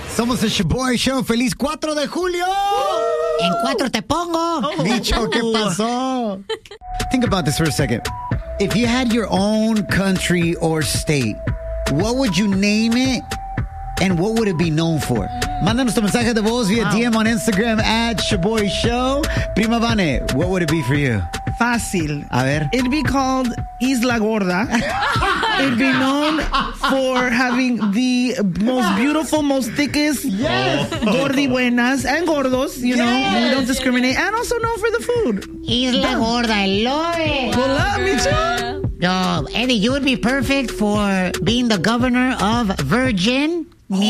Somos el Shaboy Show. ¡Feliz 4 de julio! En 4 te pongo. Bicho, ¿qué pasó? Think about this for a second. If you had your own country or state, what would you name it and what would it be known for? Mándanos tu mensaje de voz via DM on Instagram @Shaboy Show. Prima Vane, what would it be for you? Fácil. A ver. It'd be called Isla Gorda. It'd be known for having the most beautiful, most thickest gordi buenas and gordos, you know, we don't discriminate, and also known for the food. Isla Gorda, I love it. Hola, Micho. No, Eddie, you would be perfect for being the governor of Virginia.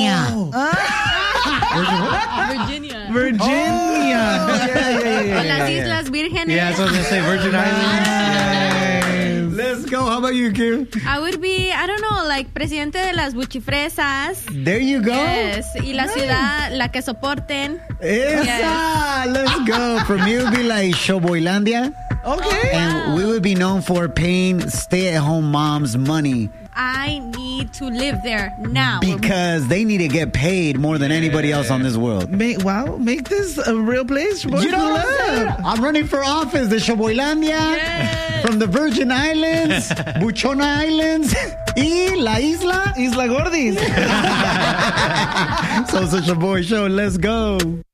Virginia. Las Islas Vírgenes. Yeah, so I was going to say Virgin Islands. Let's go. How about you, Kim? I would be, I don't know, like presidente de las buchifresas. There you go. Yes. Y la ciudad, la que soporten. Esa. Yes. Let's go. From me, it would be like Showboylandia. Okay. And we would be known for paying stay-at-home moms money I need to live there now. because they need to get paid more than anybody else on this world. Make this a real place. You know what I'm saying? I'm running for office. The Showboylandia, from the Virgin Islands, Buchona Islands, y La Isla. Isla Gordis. So it's a Shaboy Show. Let's go.